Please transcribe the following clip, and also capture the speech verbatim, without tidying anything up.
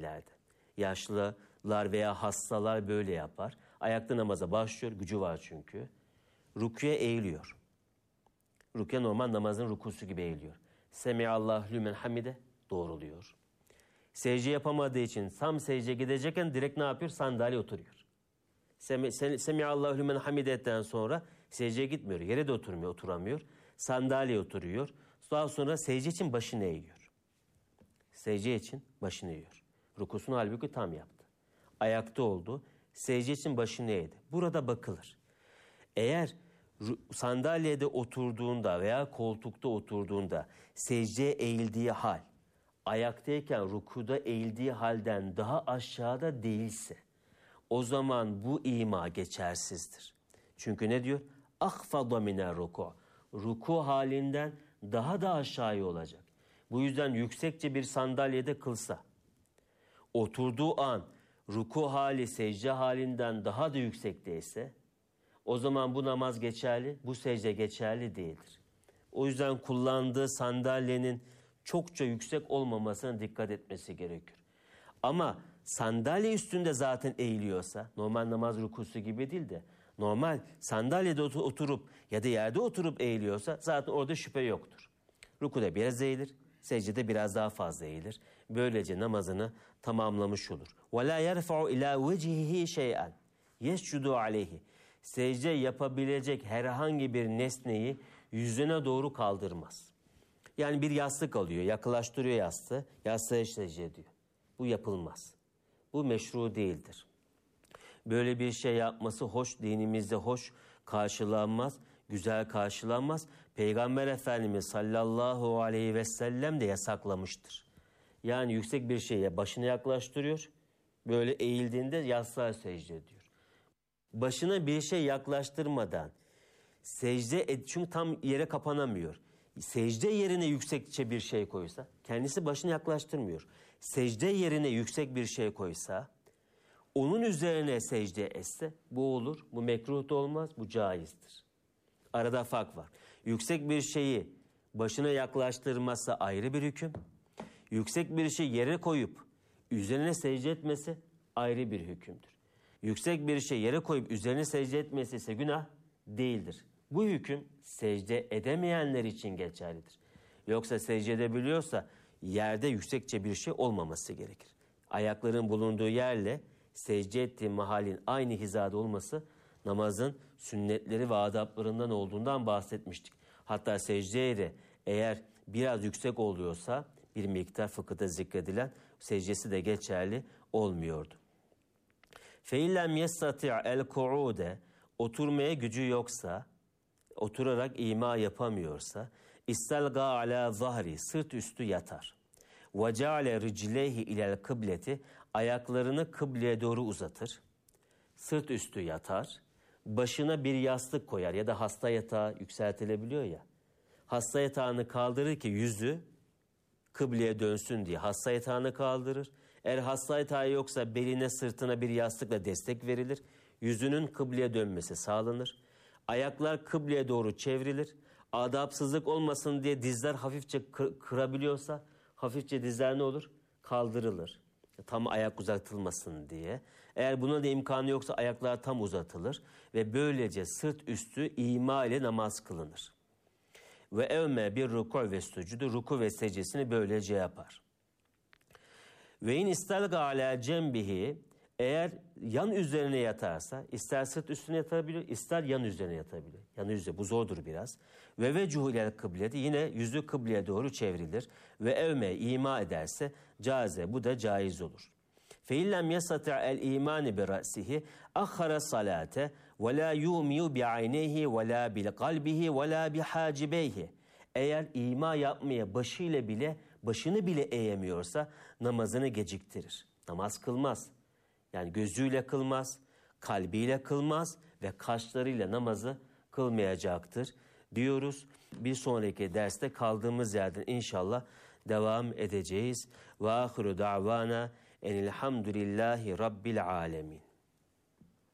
erkeklerde. Yaşlılar veya hastalar böyle yapar. Ayakta namaza başlıyor, gücü var çünkü. Rüküye eğiliyor. Rüküye normal namazın rukusu gibi eğiliyor. Semiallahu lümen hamide doğruluyor. Secde yapamadığı için tam secde gidecekken direkt ne yapıyor? Sandalye oturuyor. Semiallahu lümen hamide'den sonra secdeye gitmiyor. Yere de oturmuyor, oturamıyor. Sandalyeye oturuyor. Daha sonra secde için başını eğiyor. Secde için başını eğiyor. Rukusunu halbuki tam yaptı. Ayakta oldu. Secde için başını eğdi. Burada bakılır. Eğer sandalyede oturduğunda veya koltukta oturduğunda secdeye eğildiği hal, ayaktayken rukuda eğildiği halden daha aşağıda değilse, o zaman bu ima geçersizdir. Çünkü ne diyor? Ahfada miner ruku. Ruku halinden daha da aşağıya olacak. Bu yüzden yüksekçe bir sandalyede kılsa, oturduğu an ruku hali secde halinden daha da yüksekteyse, o zaman bu namaz geçerli, bu secde geçerli değildir. O yüzden kullandığı sandalyenin çokça yüksek olmamasına dikkat etmesi gerekir. Ama sandalye üstünde zaten eğiliyorsa, normal namaz rukusu gibi değil de, normal sandalyede oturup ya da yerde oturup eğiliyorsa zaten orada şüphe yoktur. Rukuda biraz eğilir, secdede biraz daha fazla eğilir. Böylece namazını tamamlamış olur. وَلَا يَرْفَعُ اِلَى وَجِهِهِ شَيْئًا يَسْجُدُ عَلَيْهِ Secde yapabilecek herhangi bir nesneyi yüzüne doğru kaldırmaz. Yani bir yastık alıyor, yaklaştırıyor yastığı, yastığa secde ediyor. Bu yapılmaz. Bu meşru değildir. Böyle bir şey yapması hoş, dinimizde hoş karşılanmaz, güzel karşılanmaz. Peygamber Efendimiz sallallahu aleyhi ve sellem de yasaklamıştır. Yani yüksek bir şeye başını yaklaştırıyor, böyle eğildiğinde yastığa secde ediyor. Başına bir şey yaklaştırmadan secde et, çünkü tam yere kapanamıyor. Secde yerine yüksekçe bir şey koysa, kendisi başını yaklaştırmıyor. Secde yerine yüksek bir şey koysa, onun üzerine secde etse, bu olur. Bu mekruh da olmaz, bu caizdir. Arada fark var. Yüksek bir şeyi başına yaklaştırması ayrı bir hüküm. Yüksek bir şey yere koyup üzerine secde etmesi ayrı bir hükümdür. Yüksek bir şey yere koyup üzerine secde etmesi ise günah değildir. Bu hüküm secde edemeyenler için geçerlidir. Yoksa secde edebiliyorsa yerde yüksekçe bir şey olmaması gerekir. Ayakların bulunduğu yerle secde ettiği mahallin aynı hizada olması namazın sünnetleri ve adaplarından olduğundan bahsetmiştik. Hatta secde yeri eğer biraz yüksek oluyorsa bir miktar fıkıhta zikredilen secdesi de geçerli olmuyordu. Feillem yestati' el ku'ude oturmaya gücü yoksa, oturarak ima yapamıyorsa, istelga ala zahri sırt üstü yatar. Ve ceale ricleyhi ilel kıbleti ayaklarını kıbleye doğru uzatır. Sırt üstü yatar. Başına bir yastık koyar ya da hasta yatağı yükseltilebiliyor ya. Hasta yatağını kaldırır ki yüzü kıbleye dönsün diye hasta yatağını kaldırır. Eğer hasta yatağı yoksa beline sırtına bir yastıkla destek verilir. Yüzünün kıbleye dönmesi sağlanır. Ayaklar kıbleye doğru çevrilir. Adapsızlık olmasın diye dizler hafifçe kır, kırabiliyorsa hafifçe dizler ne olur? Kaldırılır. Tam ayak uzatılmasın diye. Eğer buna da imkanı yoksa ayaklar tam uzatılır. Ve böylece sırt üstü ima ile namaz kılınır. Ve evme bir ruku ve sucudu ruku ve secdesini böylece yapar. Ve in istelga ala cembihi eğer yan üzerine yatarsa ister sırt üstüne yatabilir ister yan üzerine yatabilir. Yan üzerine bu zordur biraz. Ve vecuhu ilel kıbleti yine yüzü kıbleye doğru çevrilir. Ve evme ima ederse caze bu da caiz olur. Fe illem yastati' el imani bi ra'sihi akhara salate ve la yumiu bi aynayhi ve la bil kalbihi ve la bi hacibeyhi. Eğer ima yapmaya başıyla bile başını bile eğemiyorsa namazını geciktirir. Namaz kılmaz. Yani gözüyle kılmaz, kalbiyle kılmaz ve kaşlarıyla namazı kılmayacaktır diyoruz. Bir sonraki derste kaldığımız yerden inşallah devam edeceğiz. Ve ahiru da'vana enilhamdülillahi rabbil alemin.